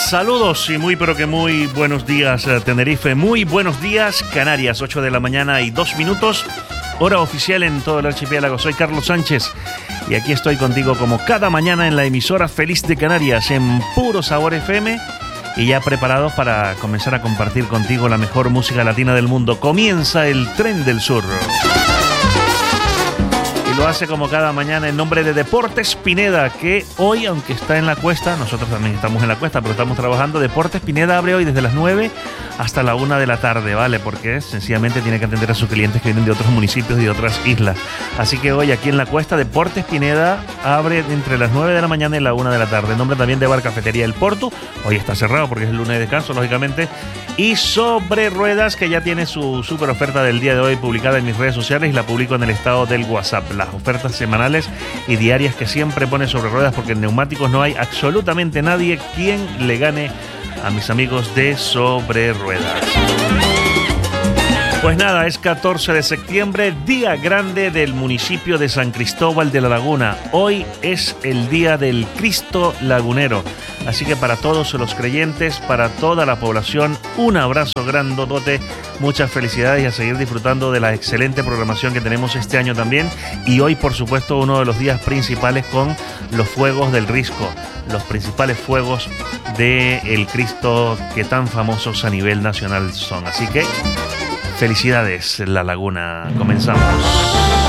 Saludos y muy pero que muy buenos días Tenerife, muy buenos días Canarias, 8 de la mañana y 2 minutos, hora oficial en todo el archipiélago. Soy Carlos Sánchez y aquí estoy contigo como cada mañana en la emisora Feliz de Canarias en Puro Sabor FM y ya preparados para comenzar a compartir contigo la mejor música latina del mundo. Comienza el Tren del Sur. Y lo hace como cada mañana en nombre de Deportes Pineda, que hoy, aunque está en la cuesta, nosotros también estamos en la cuesta, pero estamos trabajando. Deportes Pineda abre hoy desde las 9 hasta la 1 de la tarde, ¿vale? Porque sencillamente tiene que atender a sus clientes que vienen de otros municipios y de otras islas. Así que hoy aquí en la cuesta, Deportes Pineda abre entre las 9 de la mañana y la 1 de la tarde. En nombre también de Bar Cafetería El Porto, hoy está cerrado porque es el lunes de descanso, lógicamente. Y Sobre Ruedas, que ya tiene su super oferta del día de hoy publicada en mis redes sociales y la publico en el estado del WhatsApp. Las ofertas semanales y diarias que siempre pone Sobre Ruedas, porque en neumáticos no hay absolutamente nadie quien le gane a mis amigos de Sobre Ruedas. Pues nada, es 14 de septiembre, día grande del municipio de San Cristóbal de la Laguna. Hoy es el día del Cristo Lagunero. Así que para todos los creyentes, para toda la población, un abrazo grandote, muchas felicidades y a seguir disfrutando de la excelente programación que tenemos este año también. Y hoy, por supuesto, uno de los días principales con los fuegos del Risco, los principales fuegos del Cristo que tan famosos a nivel nacional son. Así que felicidades, La Laguna. Comenzamos.